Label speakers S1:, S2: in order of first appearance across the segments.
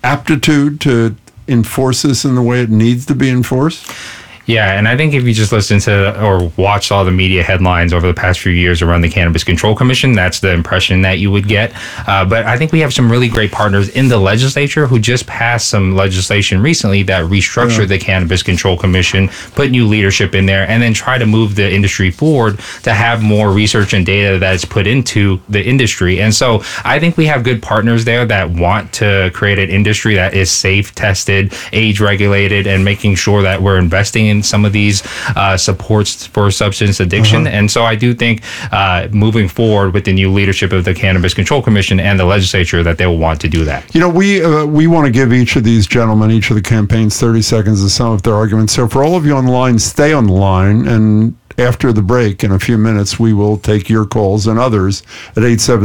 S1: aptitude to enforce this in the way it needs to be enforced?
S2: Yeah, and I think if you just listen to or watched all the media headlines over the past few years around the Cannabis Control Commission, that's the impression that you would get. But I think we have some really great partners in the legislature who just passed some legislation recently that restructured the Cannabis Control Commission, put new leadership in there, and then try to move the industry forward to have more research and data that's put into the industry. And so I think we have good partners there that want to create an industry that is safe, tested, age regulated, and making sure that we're investing in some of these supports for substance addiction. And so I do think moving forward with the new leadership of the Cannabis Control Commission and the legislature that they will want to do that.
S1: You know, we want to give each of these gentlemen, each of the campaigns, 30 seconds to sum up their arguments. So for all of you on the line, stay on the line, and after the break, in a few minutes, we will take your calls and others at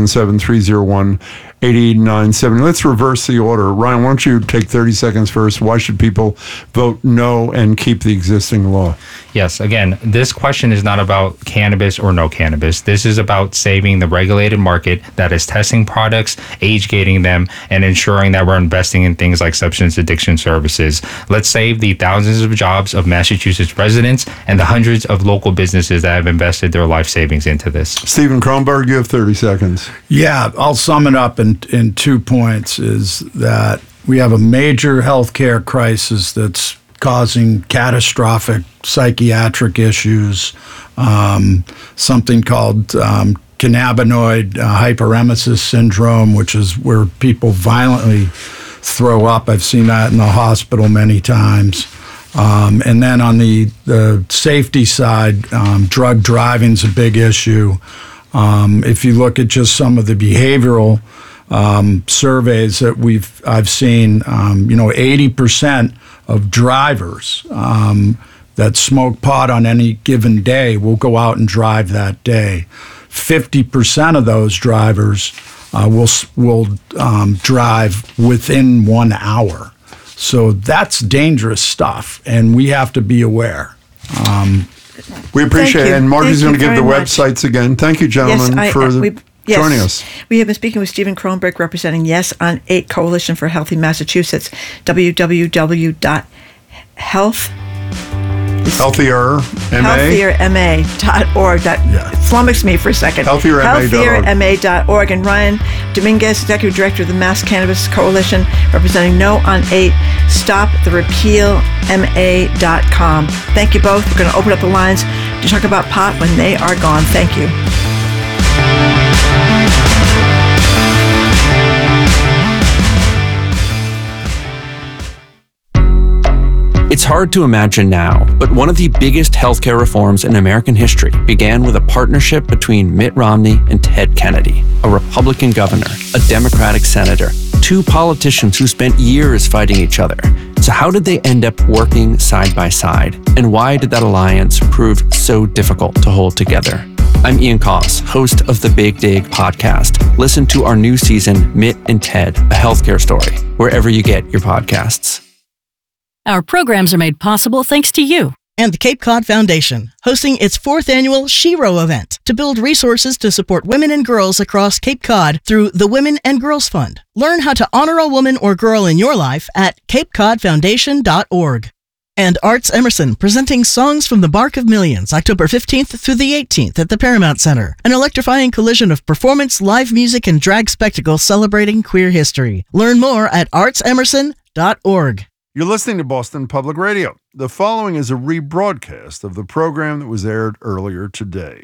S1: 877-301-8897. Let's reverse the order. Ryan, why don't you take 30 seconds first? Why should people vote no and keep the existing law?
S2: Yes, again, this question is not about cannabis or no cannabis. This is about saving the regulated market that is testing products, age-gating them, and ensuring that we're investing in things like substance addiction services. Let's save the thousands of jobs of Massachusetts residents and the hundreds of local businesses that have invested their life savings into this.
S1: Stephen Kronberg, you have 30 seconds.
S3: Yeah, I'll sum it up in 2 points, is that we have a major healthcare crisis that's causing catastrophic psychiatric issues, something called cannabinoid hyperemesis syndrome, which is where people violently throw up. I've seen that in the hospital many times. And then on the safety side, drug driving is a big issue. If you look at just some of the behavioral surveys that I've seen, 80% of drivers that smoke pot on any given day will go out and drive that day. 50% of those drivers will drive within 1 hour. So that's dangerous stuff, and we have to be aware.
S1: We appreciate it. And Marty's going to give the websites again. Thank you, gentlemen, joining us.
S4: We have been speaking with Stephen Kronberg, representing Yes on 8 Coalition for Healthy Massachusetts. Healthierma.org. That flummoxed me for a second. Healthierma.org. And Ryan Dominguez, Executive Director of the Mass Cannabis Coalition, representing No on 8, StopTheRepealMA.com. Thank you both. We're going to open up the lines to talk about pot when they are gone. Thank you.
S5: It's hard to imagine now, but one of the biggest healthcare reforms in American history began with a partnership between Mitt Romney and Ted Kennedy, a Republican governor, a Democratic senator, 2 politicians who spent years fighting each other. So how did they end up working side by side? And why did that alliance prove so difficult to hold together? I'm Ian Koss, host of the Big Dig podcast. Listen to our new season, Mitt and Ted, a healthcare story, wherever you get your podcasts.
S6: Our programs are made possible thanks to you.
S7: And the Cape Cod Foundation, hosting its 4th annual Shero event to build resources to support women and girls across Cape Cod through the Women and Girls Fund. Learn how to honor a woman or girl in your life at capecodfoundation.org. And Arts Emerson, presenting Songs from the Bark of Millions, October 15th through the 18th at the Paramount Center. An electrifying collision of performance, live music, and drag spectacle celebrating queer history. Learn more at artsemerson.org.
S1: You're listening to Boston Public Radio. The following is a rebroadcast of the program that was aired earlier today.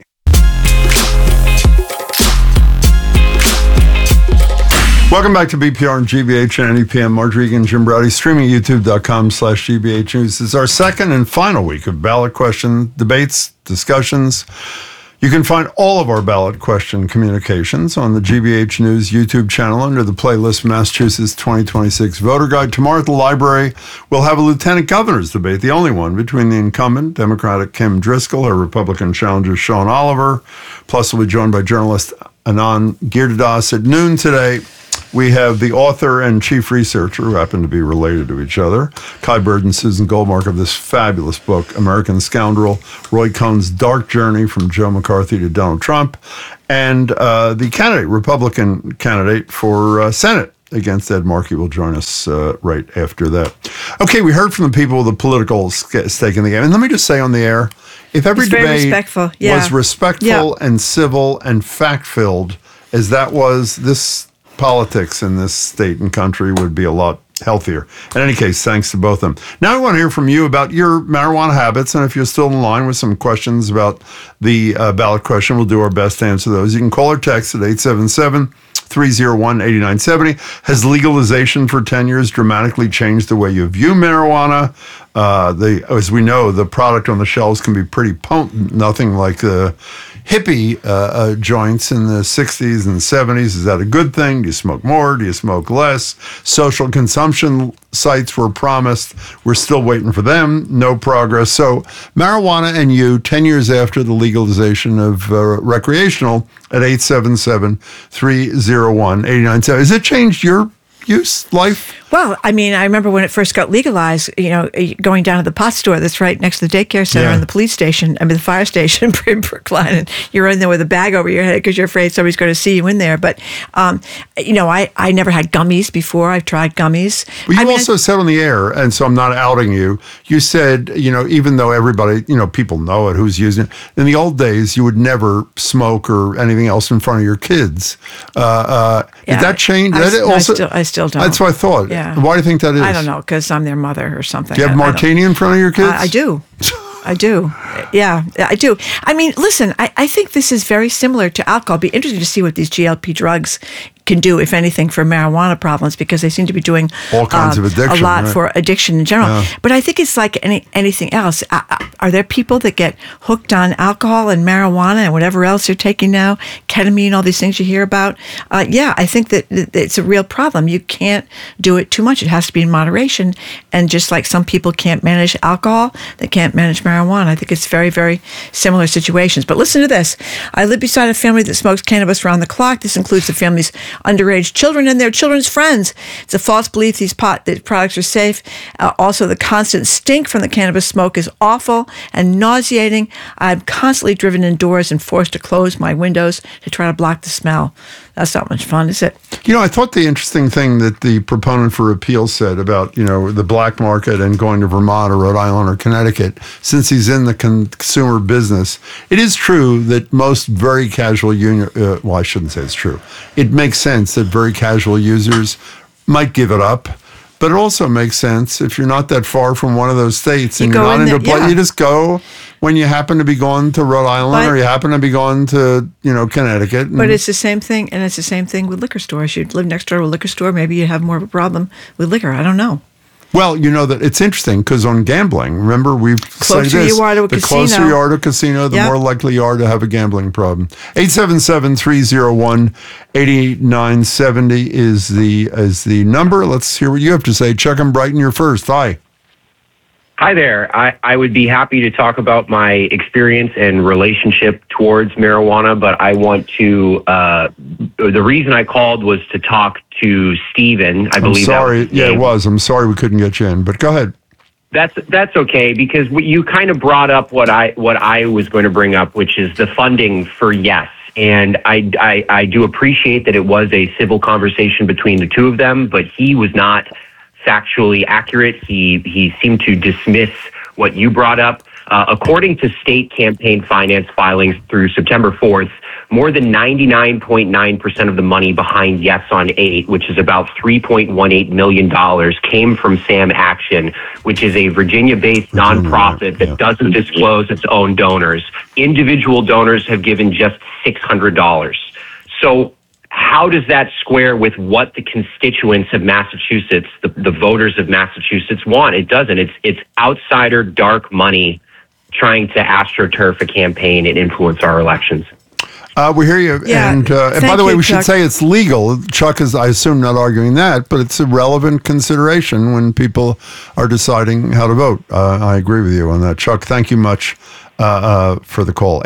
S1: Welcome back to BPR and GBH and NEPM. Mark Regan, Jim Browdy, streaming at youtube.com/GBH News. This is our second and final week of ballot question debates, discussions. You can find all of our ballot question communications on the GBH News YouTube channel under the playlist Massachusetts 2026 Voter Guide. Tomorrow at the library, we'll have a lieutenant governor's debate, the only one, between the incumbent Democratic Kim Driscoll, her Republican challenger Sean Oliver. Plus, we'll be joined by journalist Anand Girdadas at noon today. We have the author and chief researcher, who happen to be related to each other, Kai Bird and Susan Goldmark, of this fabulous book, American Scoundrel, Roy Cohn's Dark Journey from Joe McCarthy to Donald Trump, and the Republican candidate for Senate, against Ed Markey will join us right after that. Okay, we heard from the people with the political stake in the game. And let me just say on the air, if every debate was respectful and civil and fact-filled as that was, this politics in this state and country would be a lot healthier. In any case, thanks to both of them. Now I want to hear from you about your marijuana habits, and if you're still in line with some questions about the ballot question, we'll do our best to answer those. You can call or text at 877-301-8970. Has legalization for 10 years dramatically changed the way you view marijuana? As we know, the product on the shelves can be pretty potent, nothing like the hippie joints in the 60s and 70s. Is that a good thing? Do you smoke more? Do you smoke less? Social consumption sites were promised. We're still waiting for them. No progress. So marijuana and you, 10 years after the legalization of recreational at 877-301-8970. Has it changed your life?
S4: Well, I mean, I remember when it first got legalized, going down to the pot store that's right next to the daycare center and the police station, the fire station in Brookline, and you're in there with a bag over your head because you're afraid somebody's going to see you in there. But, I never had gummies before. I've tried gummies.
S1: Well, you also said on the air, and so I'm not outing you, you said, even though everybody, people know it, who's using it, in the old days, you would never smoke or anything else in front of your kids. Did that change?
S4: I still don't.
S1: That's what I thought.
S4: Yeah.
S1: Why do you think that is?
S4: I don't know, because I'm their mother or something.
S1: Do you have martini in front of your kids?
S4: I do. I do. Yeah, I do. I mean, listen, I think this is very similar to alcohol. It'll be interesting to see what these GLP drugs can do, if anything, for marijuana problems, because they seem to be doing
S1: all kinds of addiction,
S4: a lot for addiction in general. Yeah. But I think it's like anything else. Are there people that get hooked on alcohol and marijuana and whatever else they're taking now, ketamine, all these things you hear about? I think that it's a real problem. You can't do it too much. It has to be in moderation. And just like some people can't manage alcohol, they can't manage marijuana. I think it's very, very similar situations. But listen to this. I live beside a family that smokes cannabis around the clock. This includes the family's underage children and their children's friends. It's a false belief these products are safe. Also, the constant stink from the cannabis smoke is awful and nauseating. I'm constantly driven indoors and forced to close my windows to try to block the smell. That's not much fun, is it?
S1: I thought the interesting thing that the proponent for repeal said about, the black market and going to Vermont or Rhode Island or Connecticut, since he's in the consumer business, it is true that most very casual I shouldn't say it's true. It makes sense that very casual users might give it up. But it also makes sense if you're not that far from one of those states and you're not into play, you just go when you happen to be going to Rhode Island or you happen to be going to, Connecticut.
S4: But it's the same thing, and it's the same thing with liquor stores. You live next door to a liquor store, maybe you have more of a problem with liquor. I don't know.
S1: Well, that it's interesting because on gambling, remember we've said this, the closer you are to a casino, the more likely you are to have a gambling problem. 877-301-8970 is the number. Let's hear what you have to say. Chuck and Brighton, you're first. Hi.
S8: Hi there. I would be happy to talk about my experience and relationship towards marijuana, but I want to, the reason I called was to talk to Stephen. I believe. I'm sorry.
S1: It was. I'm sorry we couldn't get you in, but go ahead.
S8: That's okay, because you kind of brought up what I was going to bring up, which is the funding for Yes. And I do appreciate that it was a civil conversation between the two of them, but he was not factually accurate. He seemed to dismiss what you brought up. According to state campaign finance filings through September 4th, more than 99.9% of the money behind Yes on 8, which is about $3.18 million, came from Sam Action, which is a Virginia-based nonprofit that doesn't disclose its own donors. Individual donors have given just $600. So how does that square with what the constituents of Massachusetts, the voters of Massachusetts want? It doesn't. It's outsider dark money trying to astroturf a campaign and influence our elections.
S1: We hear you.
S4: Yeah,
S1: and by the way, we
S4: Chuck.
S1: should say it's legal. Chuck is, I assume, not arguing that, but it's a relevant consideration when people are deciding how to vote. I agree with you on that. Chuck, thank you much for the call.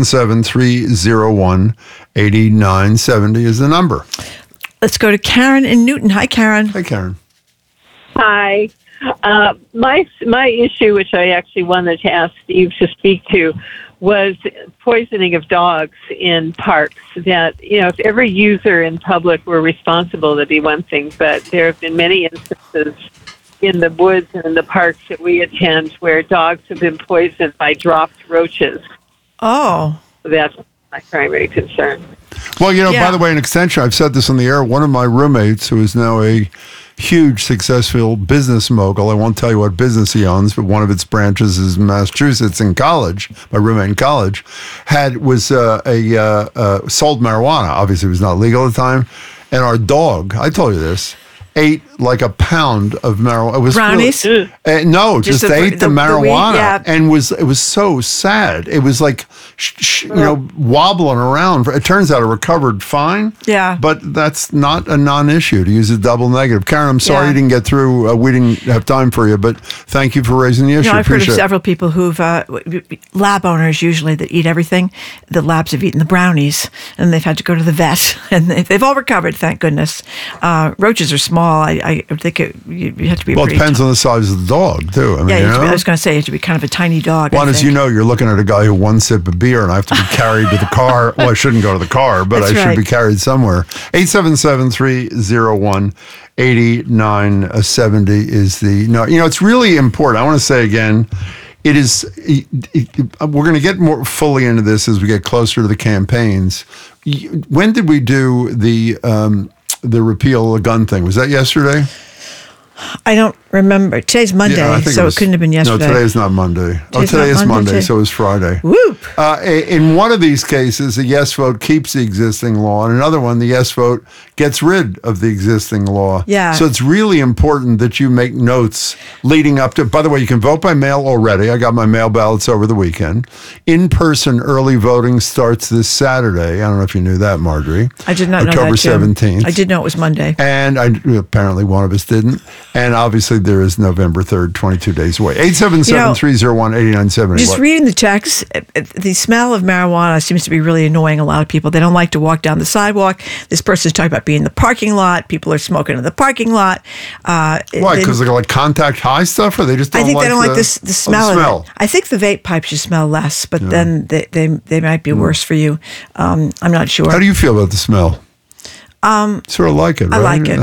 S1: 877-301-8970 is the number.
S4: Let's go to Karen in Newton. Hi, Karen.
S1: Hi, Karen.
S9: Hi. My issue, which I actually wanted to ask Steve to speak to, was poisoning of dogs in parks. That, if every user in public were responsible, that'd be one thing. But there have been many instances in the woods and in the parks that we attend where dogs have been poisoned by dropped roaches.
S4: Oh.
S9: That's my primary concern.
S1: Well, by the way, in extension, I've said this on the air, one of my roommates, who is now a huge, successful business mogul, I won't tell you what business he owns, but one of its branches is in Massachusetts in college, my roommate in college, was sold marijuana. Obviously, it was not legal at the time. And our dog, I told you this, ate like a pound of marijuana. It was
S4: brownies?
S1: Really, no, just ate the marijuana,
S4: weed,
S1: and it was so sad. It was like wobbling around. It turns out it recovered fine.
S4: Yeah,
S1: but that's not a non-issue to use a double negative. Karen, I'm sorry you didn't get through. We didn't have time for you, but thank you for raising the issue.
S4: I've heard of several people who've lab owners usually that eat everything. The labs have eaten the brownies, and they've had to go to the vet, and they've all recovered. Thank goodness. Roaches are small. I think you have to be.
S1: Well, it depends on the size of the dog too. I mean,
S4: I was going to say you have to be kind of a tiny dog.
S1: Well, as you know, you're looking at a guy who one sip of beer, and I have to be carried to the car. Well, I shouldn't go to the car, but I should be carried somewhere. 877-301-8970 is the it's really important. I want to say again, it is. We're going to get more fully into this as we get closer to the campaigns. When did we do the repeal of the gun thing? Was that yesterday?
S4: I don't remember. Today's Monday, it couldn't have been yesterday.
S1: No, today is not Monday. Today is Monday, so it was Friday.
S4: Whoop!
S1: In one of these cases, a yes vote keeps the existing law. In another one, the yes vote gets rid of the existing law.
S4: Yeah.
S1: So it's really important that you make notes leading up to. By the way, you can vote by mail already. I got my mail ballots over the weekend. In-person early voting starts this Saturday. I don't know if you knew that, Marjorie.
S4: I did not know that.
S1: October 17th.
S4: I did know it was Monday.
S1: And apparently one of us didn't. And obviously there is November 3rd, 22 days away. 877-301-8970.
S4: Just reading the text, the smell of marijuana seems to be really annoying a lot of people. They don't like to walk down the sidewalk. This person's talking about being in the parking lot. People are smoking in the parking lot.
S1: Why? Because they're like contact high stuff, or they just don't like
S4: they don't like the smell of it. I think the vape pipe should smell less, but then they might be worse for you. I'm not sure.
S1: How do you feel about the smell? Sort of like it, right?
S4: I like it.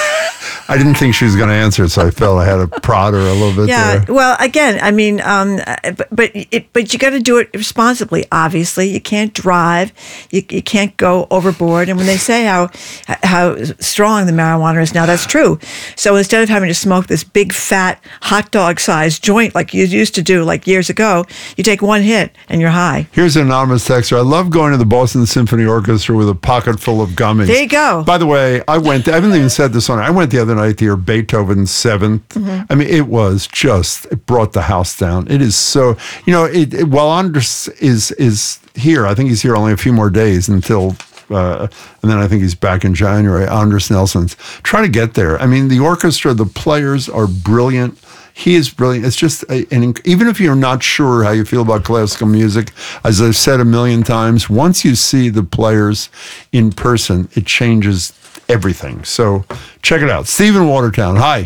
S1: I didn't think she was going to answer it, so I felt I had to prod her a little bit there.
S4: Well, again, I mean, but you got to do it responsibly, obviously. You can't drive. You can't go overboard. And when they say how strong the marijuana is now, that's true. So instead of having to smoke this big, fat, hot dog-sized joint like you used to do like years ago, you take one hit and you're high.
S1: Here's an anonymous texter. I love going to the Boston Symphony Orchestra with a pocket full of gummies.
S4: There you go.
S1: By the way, I haven't even said this on it. I went the other night to hear Beethoven's Seventh. Mm-hmm. I mean, it brought the house down. It is so, while Anders is here, I think he's here only a few more days until, and then I think he's back in January. Anders Nelson's. Try to get there. I mean, the orchestra, the players are brilliant. He is brilliant. It's just, even if you're not sure how you feel about classical music, as I've said a million times, once you see the players in person, it changes everything. So check it out. Stephen Watertown, hi.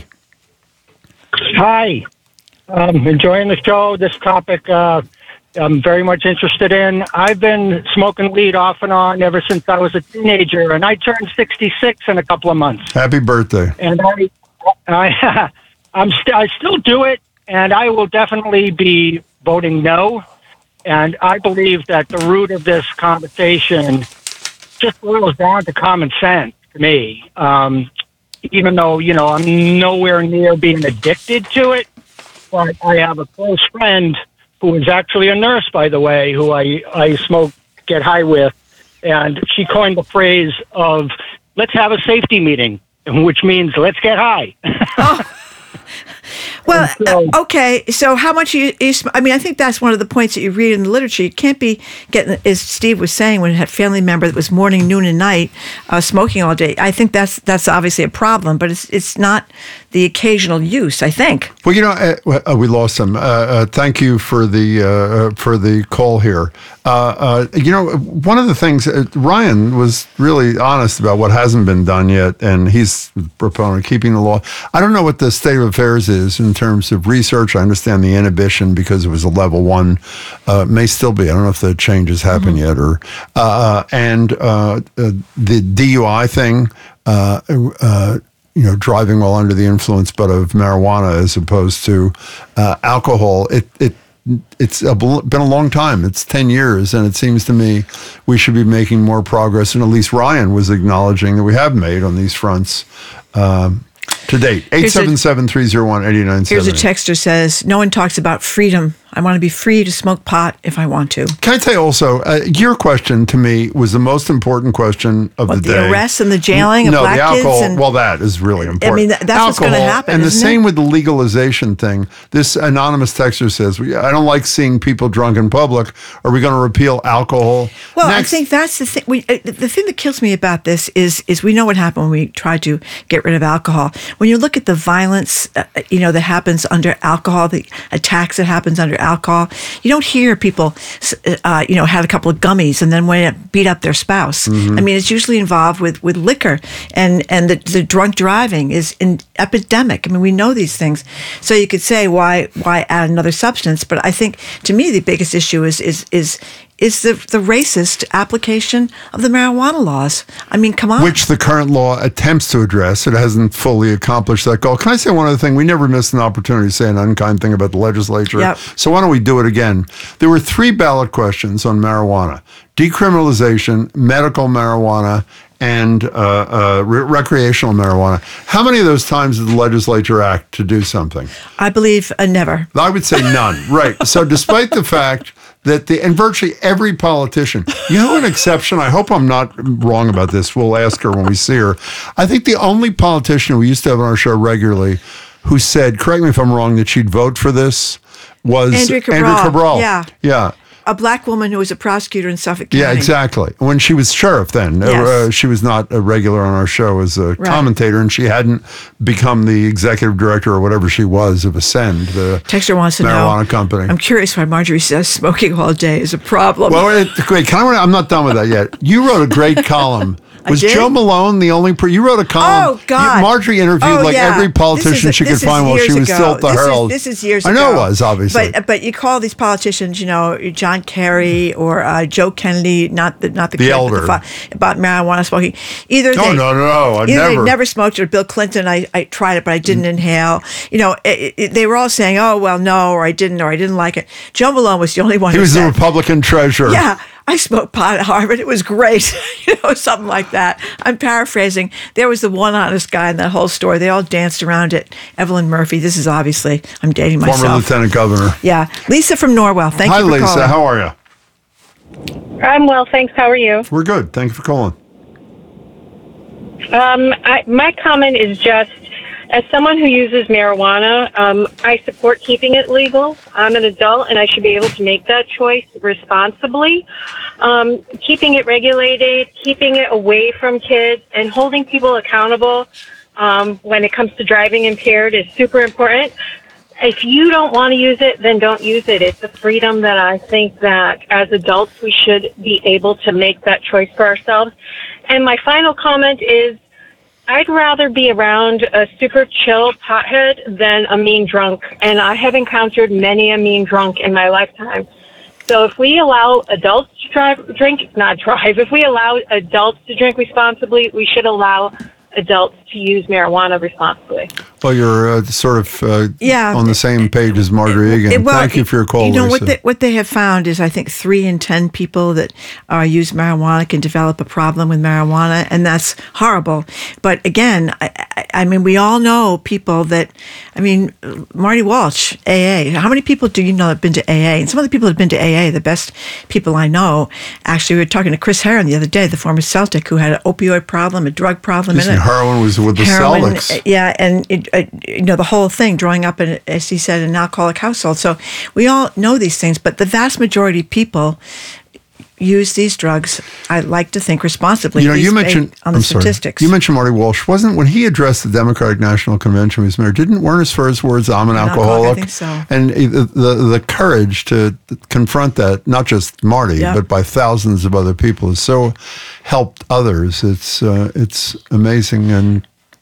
S10: Hi. Enjoying the show. This topic I'm very much interested in. I've been smoking weed off and on ever since I was a teenager, and I turned 66 in a couple of months.
S1: Happy birthday.
S10: And I still do it, and I will definitely be voting no. And I believe that the root of this conversation just boils down to common sense to me. Even though, I'm nowhere near being addicted to it, but I have a close friend who is actually a nurse, by the way, who I get high with, and she coined the phrase of, let's have a safety meeting, which means let's get high.
S4: Oh. Well, okay. So how much you I mean, I think that's one of the points that you read in the literature. You can't be getting, as Steve was saying, when you had a family member that was morning, noon, and night smoking all day. I think that's obviously a problem, but it's not the occasional use, I think.
S1: Well, we lost him. Thank you for the call here. One of the things, Ryan was really honest about what hasn't been done yet, and he's a proponent of keeping the law. I don't know what the state of affairs is in terms of research. I understand the inhibition because it was a level 1, may still be. I don't know if the change has happened yet, or and the DUI thing. Driving while under the influence, but of marijuana as opposed to alcohol. It's been a long time. It's 10 years, and it seems to me we should be making more progress. And at least Ryan was acknowledging that we have made on these fronts to date. 877-301-8970.
S4: Here's a texter says, no one talks about freedom. I want to be free to smoke pot if I want to.
S1: Can I tell you also, your question to me was the most important question of the day.
S4: The arrests and the jailing of black
S1: kids? No, the alcohol,
S4: kids?
S1: Well, that is really important.
S4: I mean, that's what's going to happen,
S1: and the same with the legalization thing. This anonymous texter says, I don't like seeing people drunk in public. Are we going to repeal alcohol?
S4: Well, I think that's the thing. The thing that kills me about this is we know what happened when we tried to get rid of alcohol. When you look at the violence, that happens under alcohol, the attacks that happens under alcohol, you don't hear people, had a couple of gummies and then went and beat up their spouse. Mm-hmm. I mean, it's usually involved with liquor, and the drunk driving is an epidemic. I mean, we know these things. So you could say, why add another substance? But I think, to me, the biggest issue is the racist application of the marijuana laws. I mean, come on.
S1: Which the current law attempts to address. It hasn't fully accomplished that goal. Can I say one other thing? We never missed an opportunity to say an unkind thing about the legislature.
S4: Yep.
S1: So why don't we do it again? There were 3 ballot questions on marijuana: decriminalization, medical marijuana, and recreational marijuana. How many of those times did the legislature act to do something?
S4: I believe never.
S1: I would say none. Right. So despite the fact that and virtually every politician, an exception, I hope I'm not wrong about this, we'll ask her when we see her. I think the only politician we used to have on our show regularly who said, correct me if I'm wrong, that she'd vote for this was Andrew Cabral.
S4: Yeah. A black woman who was a prosecutor in Suffolk County.
S1: Yeah, exactly. When she was sheriff then.
S4: Yes.
S1: She was not a regular on our show as a commentator, and she hadn't become the executive director or whatever she was of Ascend, the
S4: Texter wants to
S1: marijuana
S4: know,
S1: company.
S4: I'm curious why Marjorie says smoking all day is a problem.
S1: Well, wait, I'm not done with that yet. You wrote a great column. Was Joe Malone the only you wrote a column?
S4: Oh, God.
S1: Marjorie interviewed every politician she could find while she was still at the Herald.
S4: This is years ago.
S1: I know it was, obviously.
S4: But you call these politicians, John Kerry or Joe Kennedy, not the
S1: elder,
S4: about marijuana smoking. Either
S1: they
S4: never smoked, or Bill Clinton, I tried it, but I didn't inhale. They were all saying, oh, well, no, or I didn't like it. Joe Malone was the only one
S1: He
S4: who
S1: was
S4: said,
S1: the Republican treasurer.
S4: Yeah. I smoked pot at Harvard. It was great. Something like that. I'm paraphrasing. There was the one honest guy in that whole story. They all danced around it. Evelyn Murphy. This is obviously, I'm dating myself.
S1: Former Lieutenant Governor.
S4: Yeah. Lisa from Norwell. Thank you for calling.
S1: Hi, Lisa. How are you?
S11: I'm well, thanks. How are you?
S1: We're good. Thank you for calling.
S11: My comment is just, as someone who uses marijuana, I support keeping it legal. I'm an adult, and I should be able to make that choice responsibly. Keeping it regulated, keeping it away from kids, and holding people accountable when it comes to driving impaired is super important. If you don't want to use it, then don't use it. It's a freedom that I think that as adults we should be able to make that choice for ourselves. And my final comment is, I'd rather be around a super chill pothead than a mean drunk, and I have encountered many a mean drunk in my lifetime. So if we allow adults to if we allow adults to drink responsibly, we should allow adults to use marijuana responsibly.
S1: Well, you're sort of on the same page as Marjorie Egan. Thank you for your call, Lisa.
S4: What they have found is, I think 3 in 10 people that use marijuana can develop a problem with marijuana, and that's horrible. But again, I mean, we all know people that, Marty Walsh, AA. How many people do you know have been to AA? And some of the people that have been to AA, the best people I know, actually, we were talking to Chris Herron the other day, the former Celtic, who had an opioid problem, a drug problem.
S1: Heroin was with the Celtics.
S4: Yeah, and the whole thing, growing up in, as he said, an alcoholic household. So we all know these things, but the vast majority of people use these drugs, I like to think, responsibly.
S1: You mentioned
S4: on the statistics.
S1: You mentioned Marty Walsh. Wasn't when he addressed the Democratic National Convention when he was mayor? Weren't his first words, "I'm an alcoholic"?
S4: I think so.
S1: And the courage to confront that, not just Marty, but by thousands of other people, has so helped others. It's amazing, and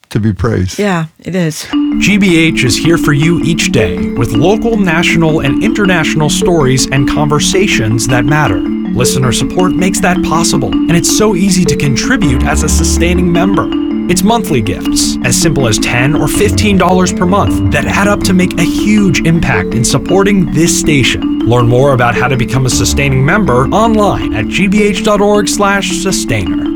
S1: to be praised.
S4: Yeah, it is.
S12: GBH is here for you each day with local, national, and international stories and conversations that matter. Listener support makes that possible, and it's so easy to contribute as a sustaining member. It's monthly gifts, as simple as $10 or $15 per month, that add up to make a huge impact in supporting this station. Learn more about how to become a sustaining member online at gbh.org/sustainer.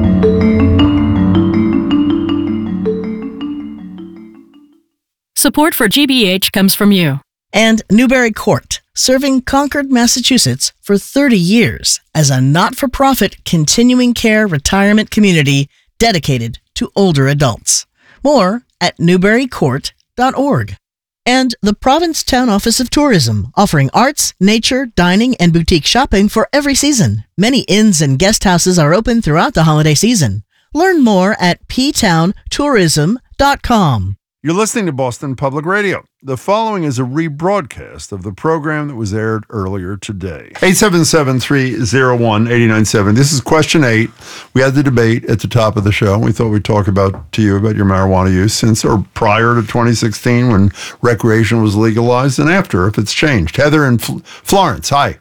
S6: Support for GBH comes from you.
S7: And Newbury Court, serving Concord, Massachusetts for 30 years as a not-for-profit continuing care retirement community dedicated to older adults. More at newburycourt.org. And the Provincetown Office of Tourism, offering arts, nature, dining, and boutique shopping for every season. Many inns and guest houses are open throughout the holiday season. Learn more at ptowntourism.com.
S1: You're listening to Boston Public Radio. The following is a rebroadcast of the program that was aired earlier today. 877-301-8970. This is question 8. We had the debate at the top of the show. We thought we'd talk to you about your marijuana use since or prior to 2016 when recreation was legalized and after, if it's changed. Heather and Florence, hi.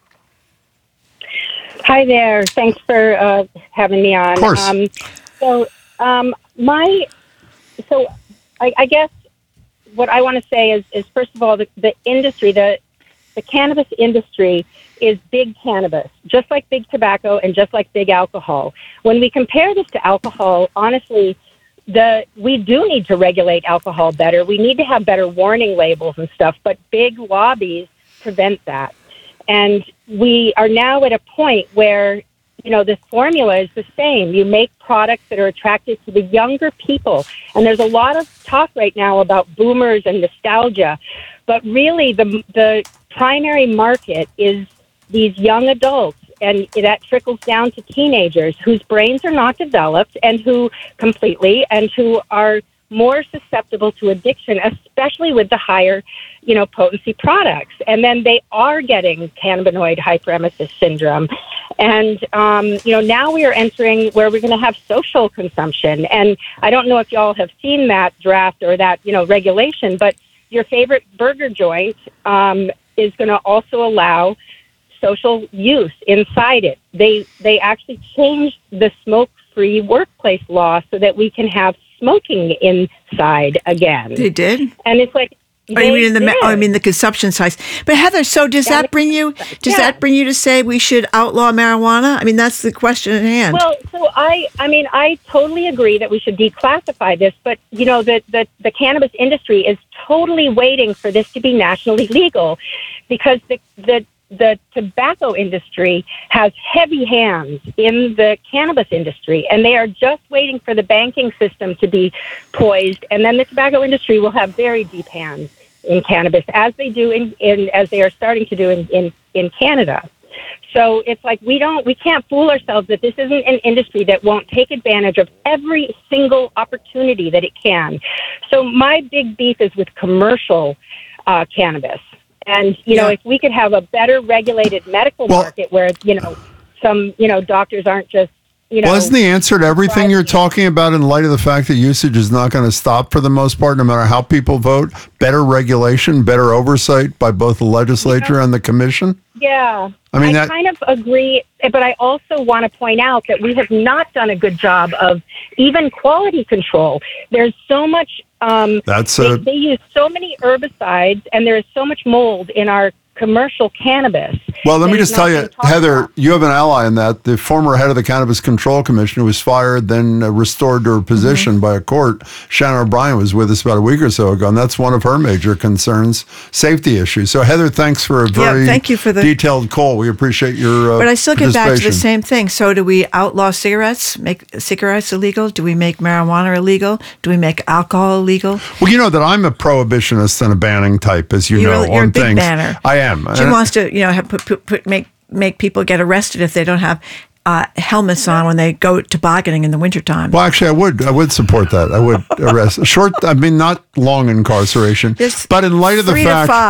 S11: Hi there. Thanks for having me on.
S1: Of course.
S11: I guess what I want to say is first of all, the industry, the cannabis industry is big cannabis, just like big tobacco and just like big alcohol. When we compare this to alcohol, honestly, we do need to regulate alcohol better. We need to have better warning labels and stuff, but big lobbies prevent that. And we are now at a point where this formula is the same. You make products that are attractive to the younger people. And there's a lot of talk right now about boomers and nostalgia. But really, the primary market is these young adults. And that trickles down to teenagers whose brains are not developed and who are more susceptible to addiction, especially with the higher, potency products. And then they are getting cannabinoid hyperemesis syndrome. And, now we are entering where we're going to have social consumption. And I don't know if y'all have seen that draft or that, regulation, but your favorite burger joint is going to also allow social use inside it. They actually changed the smoke-free workplace law so that we can have smoking inside again.
S4: They did?
S11: And it's like,
S4: the consumption size. But Heather, so does that bring you to say we should outlaw marijuana? I mean, that's the question at hand.
S11: Well, so I totally agree that we should declassify this, but the cannabis industry is totally waiting for this to be nationally legal because the tobacco industry has heavy hands in the cannabis industry, and they are just waiting for the banking system to be poised, and then the tobacco industry will have very deep hands in cannabis, as they do as they are starting to do in Canada. So it's like we can't fool ourselves that this isn't an industry that won't take advantage of every single opportunity that it can. So my big beef is with commercial cannabis. And, if we could have a better regulated medical market where, some, doctors aren't just,
S1: Well, isn't the answer to everything you're talking about in light of the fact that usage is not going to stop for the most part, no matter how people vote? Better regulation, better oversight by both the legislature and the commission?
S11: Yeah. I kind of agree, but I also want to point out that we have not done a good job of even quality control. There's so much, they use so many herbicides, and there is so much mold in our commercial cannabis.
S1: Well, let me just tell you, Heather, you have an ally in that. The former head of the Cannabis Control Commission, who was fired, then restored to her position by a court, Shannon O'Brien, was with us about a week or so ago, and that's one of her major concerns, safety issues. So, Heather, thanks for a very detailed call. We appreciate your
S4: But I still get back to the same thing. So do we outlaw cigarettes, make cigarettes illegal? Do we make marijuana illegal? Do we make alcohol illegal?
S1: Well, you know that I'm a prohibitionist and a banning type, as you know,
S4: you're
S1: on
S4: a big
S1: things.
S4: Banner.
S1: I am.
S4: She wants to, make people get arrested if they don't have helmets on when they go tobogganing in the wintertime.
S1: Well, actually, I would support that. I would arrest not long incarceration, but in light of the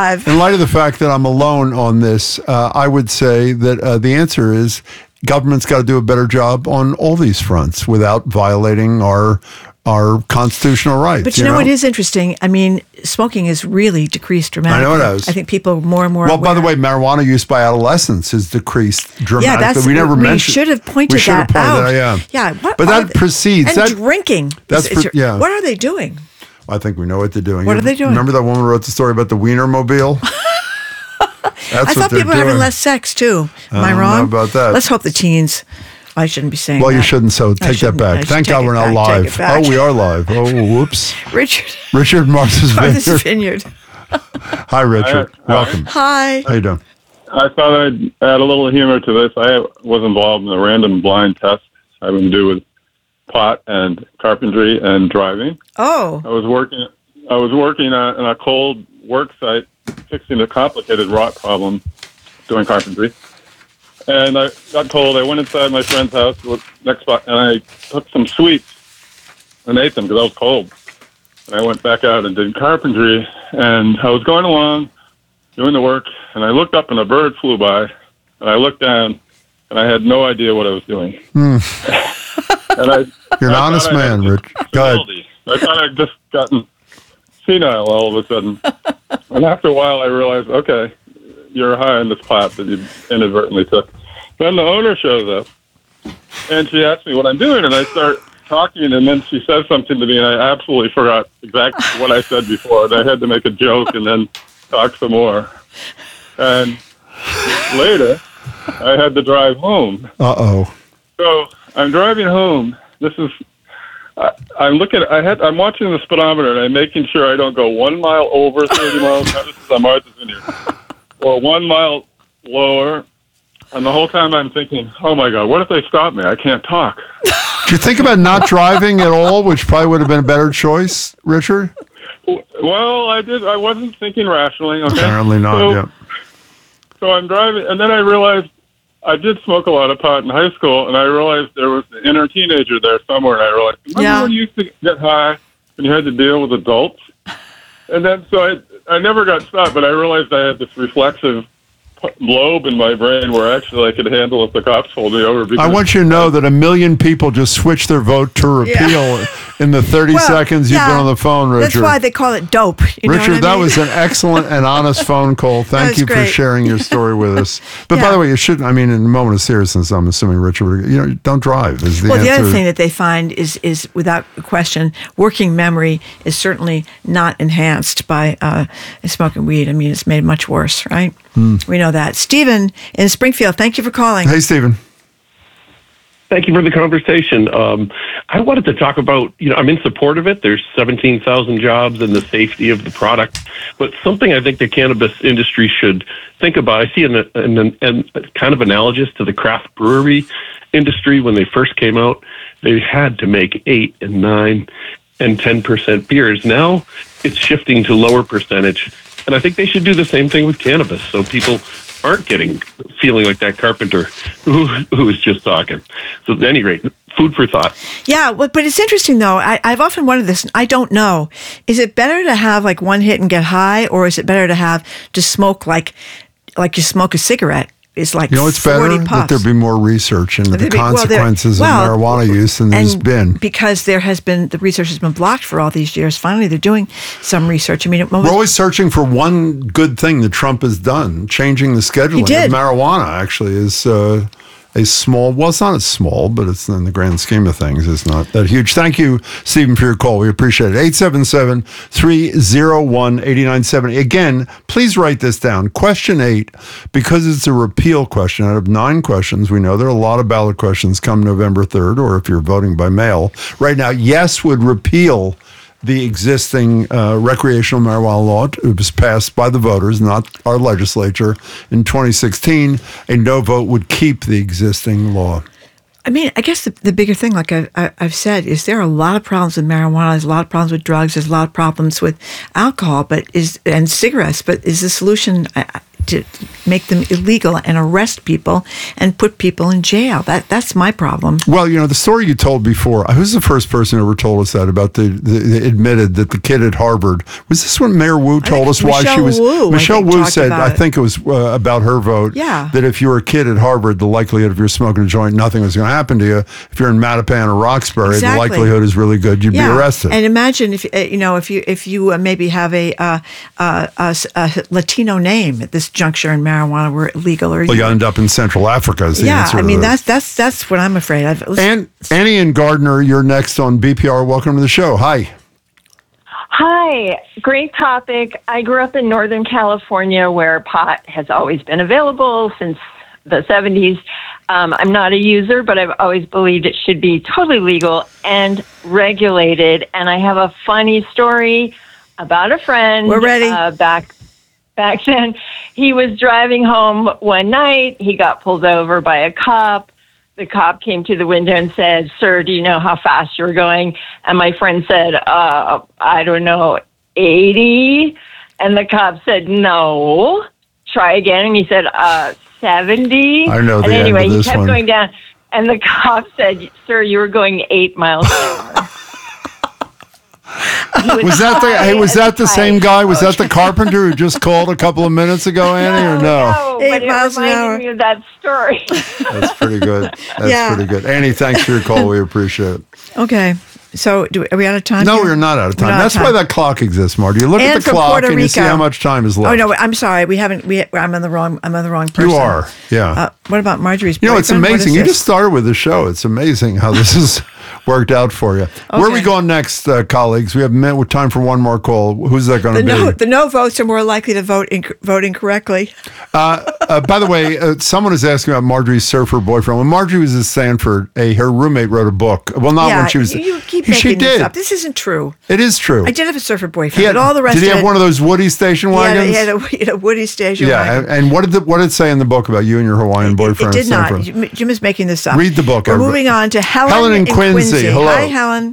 S1: fact that I'm alone on this, I would say that the answer is government's got to do a better job on all these fronts without violating our our constitutional rights.
S4: But you know, it is interesting. I mean, smoking has really decreased dramatically.
S1: I know it has.
S4: I think people are more and more
S1: Well,
S4: aware.
S1: by the way, marijuana use by adolescents has decreased dramatically.
S4: Yeah, that's,
S1: we never mentioned.
S4: We should have pointed that out. Yeah,
S1: but that precedes.
S4: And drinking.
S1: Yeah.
S4: What are they doing?
S1: I think we know what they're doing.
S4: What are they doing?
S1: Remember that woman who wrote the story about the Wienermobile?
S4: I thought people were having less sex too. Am I wrong?
S1: Know about that.
S4: Let's hope the teens. I shouldn't be saying
S1: well,
S4: that.
S1: you shouldn't, so take that back. Thank God we're not live. Oh, we are live. Oh, whoops. Richard Martha's
S4: Vineyard.
S1: Hi, Richard. Welcome.
S4: Hi.
S1: How you doing?
S13: I thought I'd add a little humor to this. I was involved in a random blind test having to do with pot and carpentry and driving.
S4: Oh.
S13: I was working on a cold work site fixing a complicated rot problem doing carpentry. And I got cold. I went inside my friend's house next spot, and I took some sweets and ate them because I was cold. And I went back out and did carpentry, and I was going along doing the work, and I looked up and a bird flew by, and I looked down, and I had no idea what I was doing.
S1: And you're an honest man, Rich. Go ahead.
S13: I thought I'd just gotten senile all of a sudden. And after a while, I realized, okay, you're high on this pot that you inadvertently took. Then the owner shows up, and she asks me what I'm doing, and I start talking, and then she says something to me, and I absolutely forgot exactly what I said before, and I had to make a joke and then talk some more. And later, I had to drive home.
S1: Uh-oh.
S13: So I'm driving home. This is... I'm watching the speedometer, and I'm making sure I don't go 1 mile over 30 miles. Now, this is on Martha's Vineyard. Or 1 mile lower. And the whole time I'm thinking, oh, my God, what if they stop me? I can't talk.
S1: Did you think about not driving at all, which probably would have been a better choice, Richard?
S13: Well, I did. I wasn't thinking rationally. Okay?
S1: Apparently not,
S13: So I'm driving, and then I realized I did smoke a lot of pot in high school, and I realized there was an inner teenager there somewhere, and I realized, remember when you used to get high and you had to deal with adults? And then, so I never got stopped, but I realized I had this reflexive lobe in my brain where actually I could handle if the cops pulled me over.
S1: I want you to know that 1 million people just switched their vote to repeal in the 30 seconds you've been on the phone, Richard.
S4: That's why they call it dope.
S1: Richard, that was an excellent and honest phone call. Thank you for sharing your story with us. But by the way, you shouldn't, I mean, in a moment of seriousness, I'm assuming, Richard, don't drive is the answer.
S4: The other thing that they find is without question, working memory is certainly not enhanced by smoking weed. I mean, it's made much worse, right? We know that. Stephen in Springfield, thank you for calling.
S1: Hey, Stephen.
S14: Thank you for the conversation. I wanted to talk about, I'm in support of it. There's 17,000 jobs and the safety of the product. But something I think the cannabis industry should think about, I see an kind of analogous to the craft brewery industry when they first came out. They had to make 8 and 9 and 10% beers. Now it's shifting to lower percentage. And I think they should do the same thing with cannabis so people aren't feeling like that carpenter who was just talking. So at any rate, food for thought.
S4: Yeah, but it's interesting though. I've often wondered this. I don't know. Is it better to have like one hit and get high, or is it better to smoke like you smoke a cigarette? It's like
S1: it's better that there be more research into the consequences of marijuana use than there's been.
S4: Because the research has been blocked for all these years. Finally, they're doing some research. I mean,
S1: we're always searching for one good thing that Trump has done. Changing the scheduling of marijuana actually is a small, well, it's not as small, but it's in the grand scheme of things, it's not that huge. Thank you, Stephen, for your call. We appreciate it. 877-301-8970. Again, please write this down. Question 8, because it's a repeal question. Out of 9 questions, we know there are a lot of ballot questions come November 3rd, or if you're voting by mail. Right now, yes would repeal the existing recreational marijuana law. It was passed by the voters, not our legislature, in 2016. A no vote would keep the existing law.
S4: I mean, I guess the bigger thing, like I've said, is there are a lot of problems with marijuana. There's a lot of problems with drugs. There's a lot of problems with alcohol, and cigarettes. But is the solution to make them illegal and arrest people and put people in jail. That's my problem.
S1: Well, the story you told before, who's the first person who ever told us that about the admitted that the kid at Harvard? Was this when Mayor Wu told us why she was? Michelle Wu said, I think it was about her vote, that if you were a kid at Harvard, the likelihood of you smoking a joint, nothing was going to happen to you. If you're in Mattapan or Roxbury, the likelihood is really good you'd be arrested.
S4: And imagine if you maybe have a Latino name at this juncture and marijuana were illegal, or
S1: you end up in Central Africa. Is the answer
S4: I mean that's what I'm afraid of.
S1: And Annie and Gardner, you're next on BPR. Welcome to the show. Hi.
S15: Hi, great topic. I grew up in Northern California where pot has always been available since the 70s. I'm not a user, but I've always believed it should be totally legal and regulated. And I have a funny story about a friend.
S4: We're ready.
S15: Back then, he was driving home one night. He got pulled over by a cop. The cop came to the window and said, "Sir, do you know how fast you were going?" And my friend said, "I don't know, 80." And the cop said, "No, try again." And he said, 70.
S1: I know.
S15: And anyway, he kept
S1: one.
S15: going down. And the cop said, "Sir, you were going 8 miles an hour."
S1: Was that the same guy? Was that the carpenter who just called a couple of minutes ago, Annie, or no?
S15: No, but it reminded me of that story.
S1: That's pretty good. Pretty good. Annie, thanks for your call. We appreciate it.
S4: Okay. So, are we out of time?
S1: No,
S4: here?
S1: we're not out of time. That's why that clock exists, Marty. You look at the clock and you see how much time is left.
S4: Oh no, I'm sorry. I'm on the wrong person.
S1: You are. Yeah.
S4: What about Marjorie's boyfriend?
S1: It's amazing. You just started with the show. It's amazing how this has worked out for you. Okay. Where are we going next, colleagues? We have time for one more call. Who's that going to be?
S4: The no votes are more likely to vote incorrectly.
S1: By the way, someone is asking about Marjorie's surfer boyfriend. When Marjorie was at Stanford, her roommate wrote a book. Well, not when she was.
S4: You keep making this up. This isn't true.
S1: It is true.
S4: I did have a surfer boyfriend, but all the rest.
S1: Did he have one of those Woody station wagons?
S4: He had a Woody station wagon.
S1: Yeah, and what did it say in the book about you and your Hawaiian boyfriend?
S4: It did not. Jim is making this up.
S1: Read the book.
S4: We're moving on to Helen and Quincy.
S1: Hello.
S4: Hi, Helen.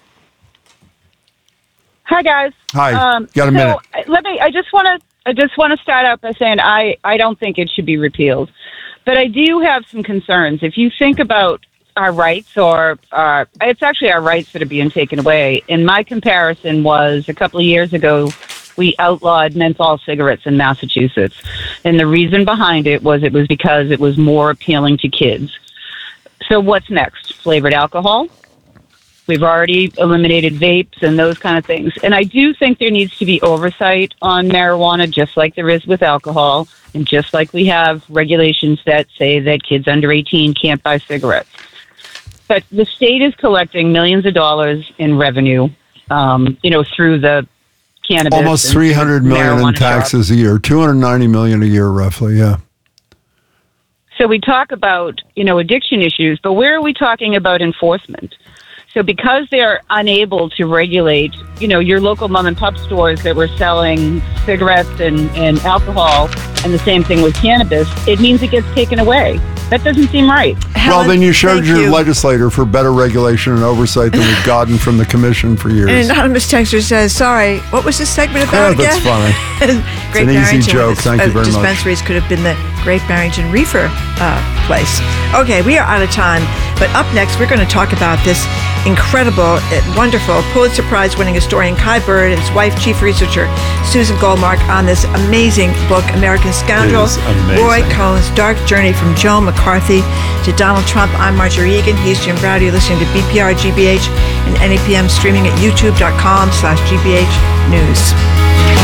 S16: Hi, guys.
S1: Hi. Got a minute.
S16: I just want to start out by saying I don't think it should be repealed, but I do have some concerns. If you think about our rights, it's actually our rights that are being taken away. And my comparison was a couple of years ago, we outlawed menthol cigarettes in Massachusetts. And the reason behind it was because it was more appealing to kids. So what's next? Flavored alcohol? We've already eliminated vapes and those kind of things. And I do think there needs to be oversight on marijuana, just like there is with alcohol, and just like we have regulations that say that kids under 18 can't buy cigarettes. But the state is collecting millions of dollars in revenue, through the cannabis.
S1: Almost $300 million in taxes a year, $290 million a year, roughly. Yeah.
S16: So we talk about, addiction issues, but where are we talking about enforcement? So because they're unable to regulate, your local mom and pop stores that were selling cigarettes and alcohol, and the same thing with cannabis, it means it gets taken away. That doesn't seem right.
S1: Well, then you showed your legislator for better regulation and oversight than we've gotten from the commission for years.
S4: An anonymous texter says, "Sorry, what was this segment about again?"
S1: That's funny.
S4: It's
S1: an easy joke. Thank you very much.
S4: Dispensaries could have been the Great Barrington Reefer place. Okay, we are out of time. But up next, we're going to talk about this incredible, wonderful Pulitzer Prize-winning historian Kai Bird and his wife, chief researcher Susan Goldmark, on this amazing book, American Scoundrel, Roy Cohn's Dark Journey from Joe McCarthy to Donald Trump. I'm Marjorie Egan. He's Jim Browder. You're listening to BPR, GBH, and NEPM, streaming at youtube.com/GBH News.